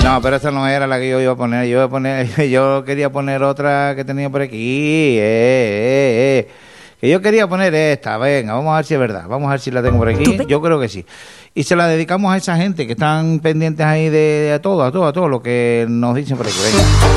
No, pero esa no era la que yo iba a poner. Yo quería poner otra que tenía por aquí. Que yo quería poner esta. Venga, vamos a ver si es verdad. Vamos a ver si la tengo por aquí. Yo creo que sí. Y se la dedicamos a esa gente que están pendientes ahí de a todo lo que nos dicen por aquí. Venga.